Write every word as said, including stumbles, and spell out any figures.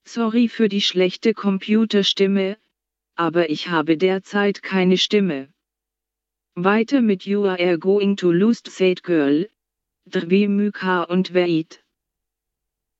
Sorry für die schlechte Computerstimme, aber ich habe derzeit keine Stimme. Weiter mit You Are Going to Lose Said Girl, Drvi Mykha und Wait.